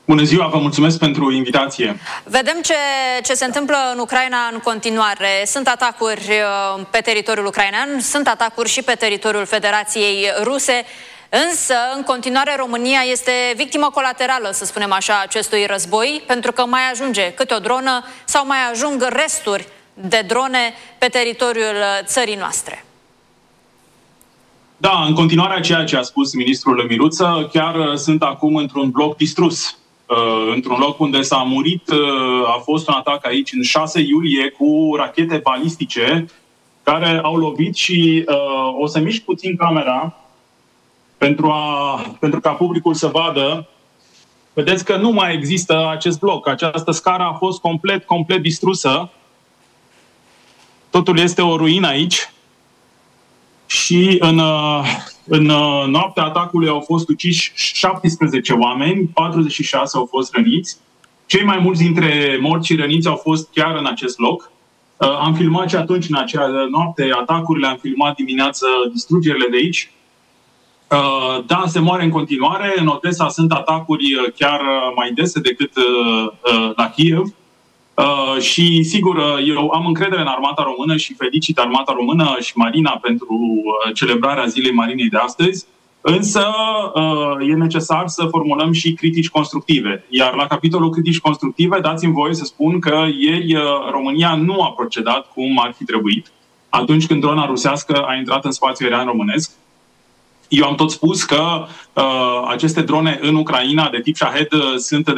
Bună ziua, vă mulțumesc pentru invitație. Vedem ce se întâmplă în Ucraina în continuare. Sunt atacuri pe teritoriul ucrainean, sunt atacuri și pe teritoriul Federației Ruse, însă în continuare România este victimă colaterală, să spunem așa, acestui război, pentru că mai ajunge câte o dronă sau mai ajung resturi de drone pe teritoriul țării noastre. Da, în continuare a ceea ce a spus ministrul Miluță, chiar sunt acum într-un bloc distrus. Într-un loc unde s-a murit, a fost un atac aici în 6 iulie cu rachete balistice care au lovit și o să mișc puțin camera pentru ca publicul să vadă. Vedeți că nu mai există acest bloc. Această scară a fost complet distrusă. Totul este o ruină aici. Și în noaptea atacului au fost uciși 17 oameni, 46 au fost răniți. Cei mai mulți dintre morți și răniți au fost chiar în acest loc. Am filmat și atunci, în acea noapte, atacurile, am filmat dimineață distrugerile de aici. Da, se moare în continuare. În Odessa sunt atacuri chiar mai dese decât la Kiev. Și sigur, eu am încredere în armata română și felicit armata română și Marina pentru celebrarea Zilei Marinei de astăzi, însă e necesar să formulăm și critici constructive. Iar la capitolul critici constructive, dați-mi voie să spun că ieri România nu a procedat cum ar fi trebuit atunci când drona rusească a intrat în spațiul aerian românesc. Eu am tot spus că aceste drone în Ucraina de tip Shahed sunt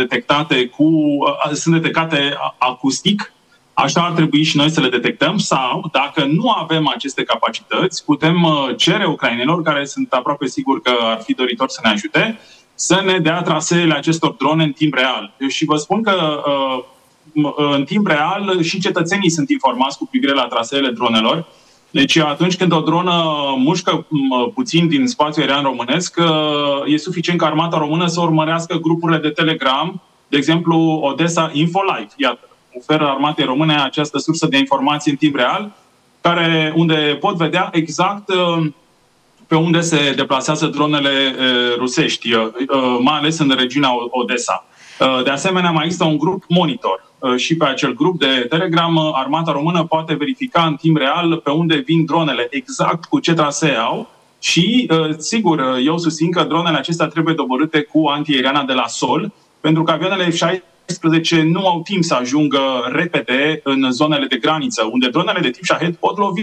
detectate acustic. Așa ar trebui și noi să le detectăm sau, dacă nu avem aceste capacități, putem cere ucrainenilor, care sunt aproape sigur că ar fi doritori să ne ajute, să ne dea traseele acestor drone în timp real. Și vă spun că în timp real și cetățenii sunt informați cu privire la traseele dronelor. Deci atunci când o dronă mușcă puțin din spațiul aerian românesc, e suficient ca armata română să urmărească grupurile de Telegram, de exemplu Odessa Infolive. Iată, oferă armatei române această sursă de informații în timp real, unde pot vedea exact pe unde se deplasează dronele rusești, mai ales în regiunea Odessa. De asemenea, mai există un grup monitor și pe acel grup de Telegram armata română poate verifica în timp real pe unde vin dronele, exact cu ce trasee au și, sigur, eu susțin că dronele acestea trebuie doborâte cu antiaeriana de la sol, pentru că avioanele F-16 nu au timp să ajungă repede în zonele de graniță, unde dronele de tip Shahed pot lovi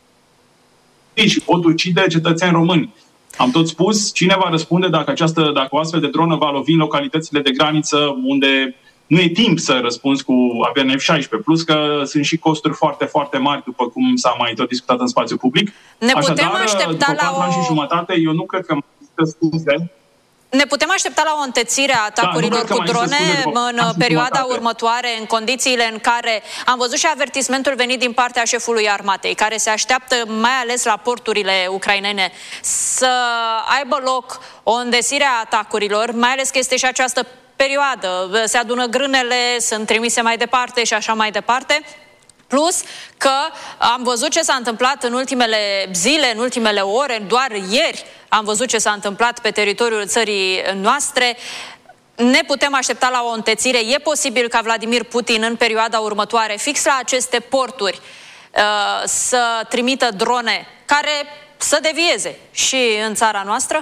și pot ucide cetățeni români. Am tot spus, cine va răspunde dacă o astfel de dronă va lovi în localitățile de graniță unde nu e timp să răspunzi cu avioane F-16, plus că sunt și costuri foarte mari, după cum s-a mai tot discutat în spațiu public. Ne putem aștepta după 4 ani și jumătate, eu nu cred că mai există scuze. Ne putem aștepta la o întățire a atacurilor cu drone în perioada următoare, în condițiile în care am văzut și avertismentul venit din partea șefului armatei, care se așteaptă, mai ales la porturile ucrainene, să aibă loc o îndesire a atacurilor, mai ales că este și această perioadă. Se adună grânele, sunt trimise mai departe și așa mai departe. Plus că am văzut ce s-a întâmplat în ultimele zile, în ultimele ore, doar ieri am văzut ce s-a întâmplat pe teritoriul țării noastre. Ne putem aștepta la o întețire. E posibil ca Vladimir Putin în perioada următoare, fix la aceste porturi, să trimită drone care să devieze și în țara noastră?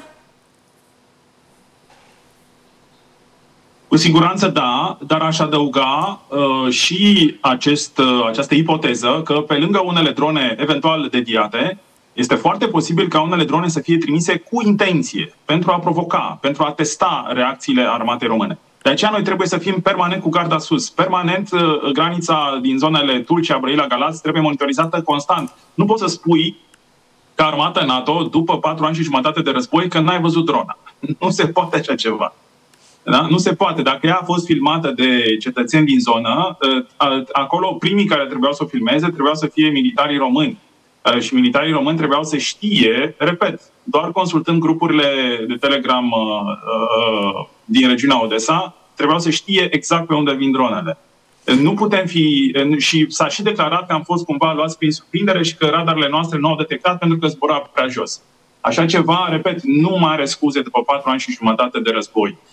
Cu siguranță da, dar aș adăuga și această ipoteză că pe lângă unele drone eventual deviate, este foarte posibil ca unele drone să fie trimise cu intenție, pentru a provoca, pentru a testa reacțiile armatei române. De aceea noi trebuie să fim permanent cu garda sus. Permanent granița din zonele Tulcea, Brăila, Galați trebuie monitorizată constant. Nu poți să spui ca armata NATO, după 4 ani și jumătate de război, că n-ai văzut drona. Nu se poate așa ceva. Da? Nu se poate. Dacă ea a fost filmată de cetățeni din zonă, acolo primii care trebuiau să o filmeze trebuiau să fie militarii români. Și militarii români trebuiau să știe, repet, doar consultând grupurile de Telegram din regiunea Odessa, trebuiau să știe exact pe unde vin dronele. Nu putem fi, și s-a și declarat că am fost cumva luați prin surprindere și că radarele noastre nu au detectat pentru că zbura prea jos. Așa ceva, repet, nu mai are scuze după 4 ani și jumătate de război.